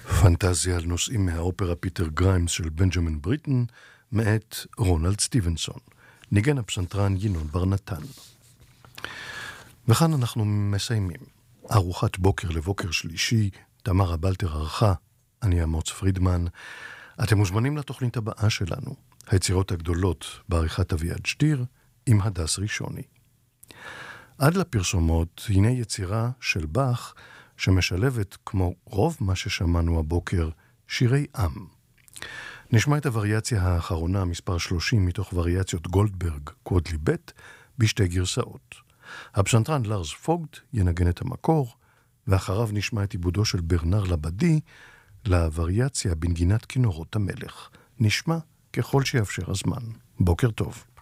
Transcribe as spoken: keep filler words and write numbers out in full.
פנטזיה על נושאים מהאופרה פיטר גריימס של בנג'מין בריטן, מאת רונלד סטיבנסון. ניגן הפסנתרן ינון בר נתן. וכאן אנחנו מסיימים. ארוחת בוקר לבוקר שלישי, תמרה בלטר ערכה, אני אמוץ פרידמן. אתם מוזמנים לתוכנית הבאה שלנו, היצירות הגדולות בעריכת אביעד שטיר, עם הדס ראשוני. עד לפרסומות, הנה יצירה של באך, שמשלבת, כמו רוב מה ששמענו הבוקר, שירי עם. נשמע את הווריאציה האחרונה, מספר שלושים, מתוך וריאציות גולדברג, קוודלי ב', בשתי גרסאות. הפסנתרן לארס פוגט ינגן את המקור, ואחריו נשמע את עיבודו של ברנר לבדי, לווריאציה בנגינת כינורות המלך. נשמע ככל שיאפשר הזמן. בוקר טוב.